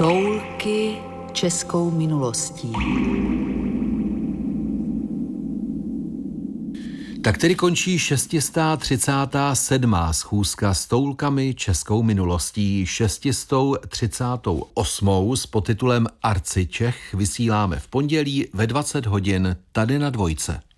Toulky českou minulostí. Tak tedy končí 637. schůzka s toulkami českou minulostí. 638. s podtitulem Arci Čech vysíláme v pondělí ve 20 hodin tady na Dvojce.